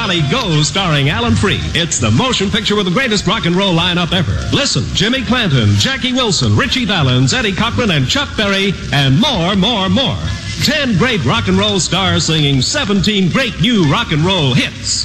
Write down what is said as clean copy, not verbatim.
Golly Go starring Alan Freed. It's the motion picture with the greatest rock and roll lineup ever. Listen, Jimmy Clanton, Jackie Wilson, Richie Valens, Eddie Cochran, and Chuck Berry, and more. 10 great rock and roll stars singing 17 great new rock and roll hits.